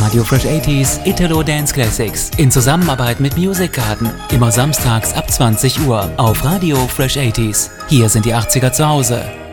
Radio Fresh 80s Italo Dance Classics in Zusammenarbeit mit Music Garden. Immer samstags ab 20 Uhr auf Radio Fresh 80s. Hier sind die 80er zu Hause.